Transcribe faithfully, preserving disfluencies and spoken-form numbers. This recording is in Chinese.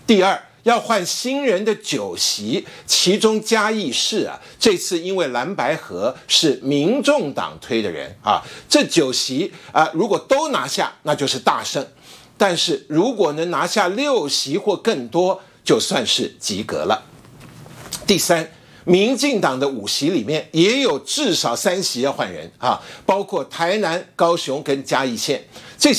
第二，要换新人的九席，其中嘉义市啊，这次因为蓝白合是民众党推的人啊，这九席啊，如果都拿下，那就是大胜。但是如果能拿下六席或更多，就算是及格了。第三，民进党的五席里面也有至少三席要换人啊，包括台南、高雄跟嘉义县。这